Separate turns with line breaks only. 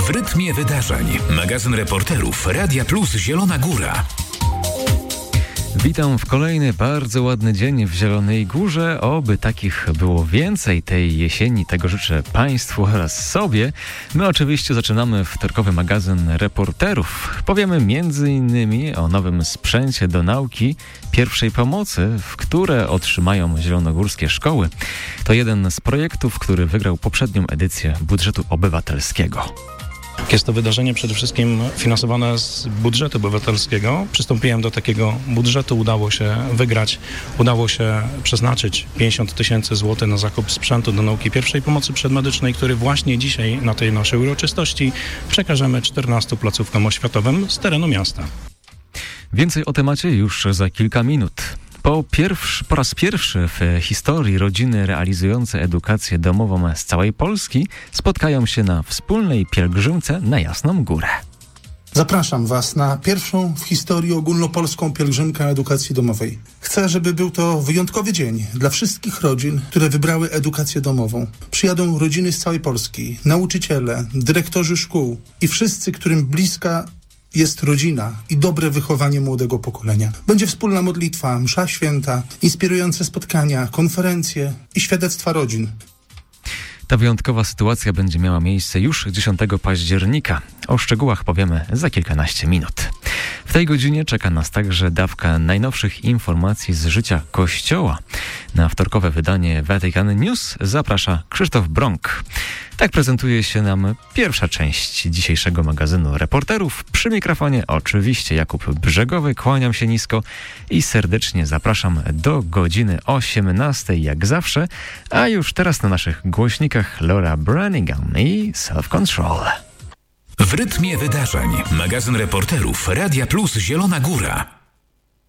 W rytmie wydarzeń. Magazyn reporterów Radia Plus Zielona Góra.
Witam w kolejny bardzo ładny dzień w Zielonej Górze. Oby takich było więcej tej jesieni. Tego życzę Państwu oraz sobie. My oczywiście zaczynamy wtorkowy magazyn reporterów. Powiemy m.in. o nowym sprzęcie do nauki pierwszej pomocy, w które otrzymają zielonogórskie szkoły. To jeden z projektów, który wygrał poprzednią edycję budżetu obywatelskiego.
Jest to wydarzenie przede wszystkim finansowane z budżetu obywatelskiego. Przystąpiłem do takiego budżetu, udało się wygrać, udało się przeznaczyć 50 000 złotych na zakup sprzętu do nauki pierwszej pomocy przedmedycznej, który właśnie dzisiaj na tej naszej uroczystości przekażemy 14 placówkom oświatowym z terenu miasta.
Więcej o temacie już za kilka minut. Po raz pierwszy w historii rodziny realizujące edukację domową z całej Polski spotkają się na wspólnej pielgrzymce na Jasną Górę.
Zapraszam Was na pierwszą w historii ogólnopolską pielgrzymkę edukacji domowej. Chcę, żeby był to wyjątkowy dzień dla wszystkich rodzin, które wybrały edukację domową. Przyjadą rodziny z całej Polski, nauczyciele, dyrektorzy szkół i wszyscy, którym bliska jest rodzina i dobre wychowanie młodego pokolenia. Będzie wspólna modlitwa, msza święta, inspirujące spotkania, konferencje i świadectwa rodzin.
Ta wyjątkowa sytuacja będzie miała miejsce już 10 października. O szczegółach powiemy za kilkanaście minut. W tej godzinie czeka nas także dawka najnowszych informacji z życia Kościoła. Na wtorkowe wydanie Vatican News zaprasza Krzysztof Brąk. Tak prezentuje się nam pierwsza część dzisiejszego magazynu reporterów. Przy mikrofonie oczywiście Jakub Brzegowy. Kłaniam się nisko i serdecznie zapraszam do godziny 18 jak zawsze. A już teraz na naszych głośnikach Laura Branigan i Self Control.
W rytmie wydarzeń. Magazyn reporterów Radia Plus Zielona Góra.